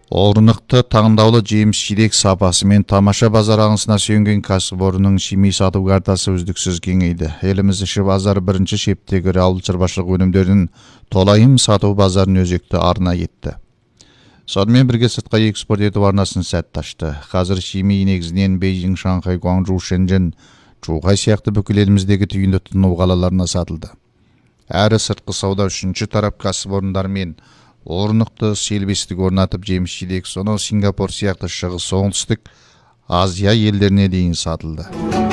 Орнықты таңдаулы жеміс-жидек сапасы мен тамаша базар аңысына сүйенген кәсіпорынның шими сату картасы үздіксіз кеңейді. Еліміз іші базары бірінші шептегі ауыл шаруашылық өнімдерін толайым сату базарын өзекті арна етті. Сонымен бірге сыртқа экспорт ету арнасын сәтті ашты. Қазір шими негізінен Бейжің, Шанхай, Гуанчжоу, Шэньчжэнь, Чжухай сияқты бүкіл еліміздегі түйінді тұтыну қалаларына сатылды. Әрі сыртқы сауда үшінші тарап кәсіпорындармен орнықты сервистік орнатып жеміс-жидек сонау Сингапур сияқты шығыс оңтүстік Азия елдеріне дейін сатылды.